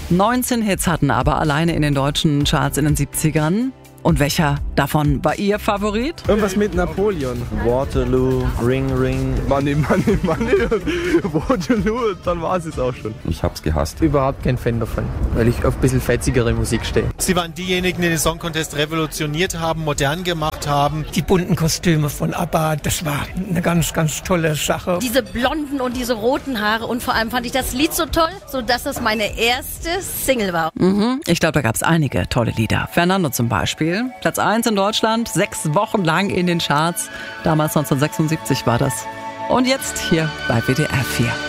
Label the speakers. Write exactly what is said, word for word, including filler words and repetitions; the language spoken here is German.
Speaker 1: neunzehn Hits hatten aber alleine in den deutschen Charts in den siebzigern. Und welcher davon war Ihr Favorit?
Speaker 2: Irgendwas mit Napoleon.
Speaker 3: Waterloo, Ring Ring.
Speaker 2: Money, Money, Money. Waterloo, dann war es auch schon.
Speaker 3: Ich hab's gehasst.
Speaker 4: Überhaupt kein Fan davon, weil ich auf ein bisschen fetzigere Musik stehe.
Speaker 5: Sie waren diejenigen, die den Song Contest revolutioniert haben, modern gemacht haben.
Speaker 6: Die bunten Kostüme von ABBA, das war eine ganz, ganz tolle Sache.
Speaker 7: Diese blonden und diese roten Haare und vor allem fand ich das Lied so toll, sodass das meine erste Single war.
Speaker 1: Mhm, ich glaube, da gab es einige tolle Lieder. Fernando zum Beispiel. Platz eins in Deutschland, sechs Wochen lang in den Charts. Damals neunzehnhundertsechsundsiebzig war das. Und jetzt hier bei W D R vier.